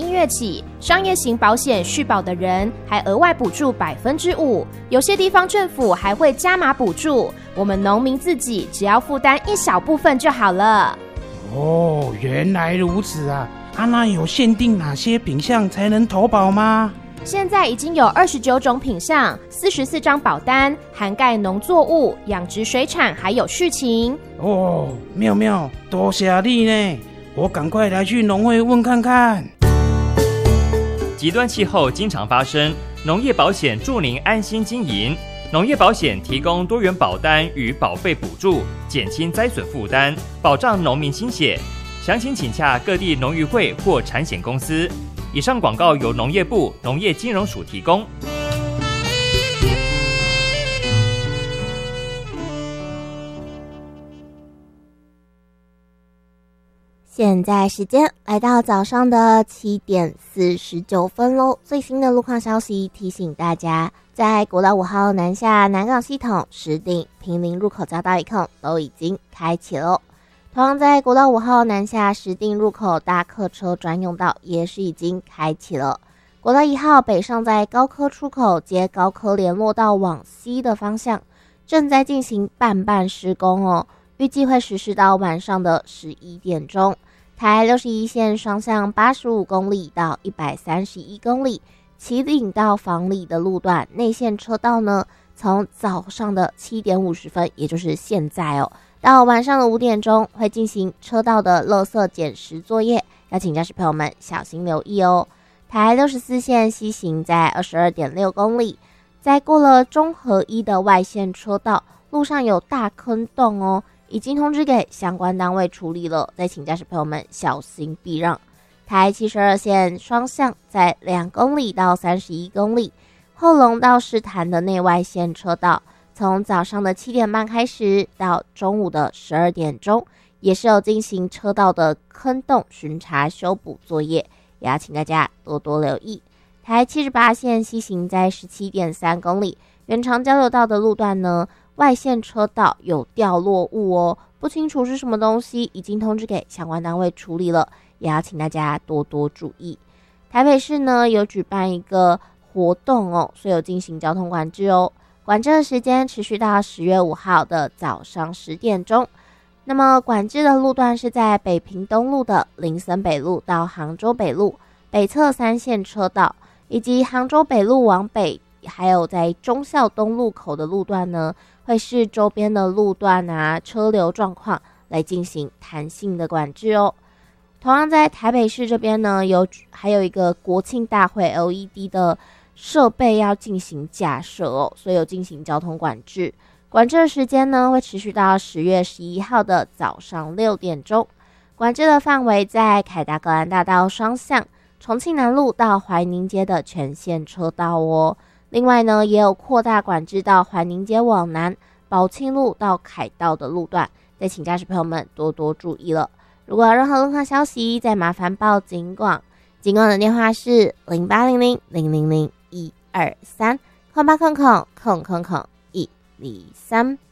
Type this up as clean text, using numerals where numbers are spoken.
月起，商业型保险续保的人还额外补助5%，有些地方政府还会加码补助，我们农民自己只要负担一小部分就好了。 哦，原来如此啊！那有限定哪些品项才能投保吗？ 现在已经有29种品项，44张保单，涵盖农作物、养殖水产还有畜禽。 哦，妙妙，多谢你呢！我赶快来去农会问看看。 极端气候经常发生，农业保险助您安心经营。农业保险提供多元保单与保费补助，减轻灾损负担，保障农民心血。详情请洽各地农渔会或产险公司。以上广告由农业部农业金融署提供。 现在时间来到早上的7点49分咯。最新的路况消息提醒大家，在国道5号南下南港系统、石碇、坪林入口交道一控都已经开启了。同样在国道5号南下石碇入口大客车专用道也是已经开启了。国道1号北上在高科出口接高科联络道往西的方向正在进行半施工哦，预计会实施到晚上的11点钟。台61线双向85公里到131公里，旗岭到房里的路段内线车道呢，从早上的7点50分，也就是现在哦，到晚上的5点钟会进行车道的垃圾捡拾作业，要请驾驶朋友们小心留意哦。台64线西行在 22.6 公里，在过了中和一的外线车道，路上有大坑洞哦，已经通知给相关单位处理了，再请驾驶朋友们小心避让。台72线双向在2公里到31公里，后龙到石潭的内外线车道，从早上的7点半开始到中午的12点钟，也是有进行车道的坑洞巡查修补作业，也要请大家多多留意。台78线西行在 17.3 公里，原长交流道的路段呢，外线车道有掉落物哦，不清楚是什么东西，已经通知给相关单位处理了，也要请大家多多注意。台北市呢有举办一个活动哦，所以有进行交通管制哦，管制的时间持续到10月5号的早上10点钟。那么管制的路段是在北平东路的林森北路到杭州北路北侧3线车道，以及杭州北路往北，还有在忠孝东路口的路段呢，会视周边的路段啊车流状况来进行弹性的管制哦。同样在台北市这边呢，还有一个国庆大会 LED 的设备要进行架设哦，所以有进行交通管制。管制的时间呢会持续到10月11号的早上6点钟。管制的范围在凯达格兰大道双向、重庆南路到怀宁街的全线车道哦。另外呢，也有扩大管制到怀宁街往南、宝庆路到凯道的路段，再请驾驶朋友们多多注意了。如果有任何路况消息，再麻烦报警广，警广的电话是0800-000-123，0800-123。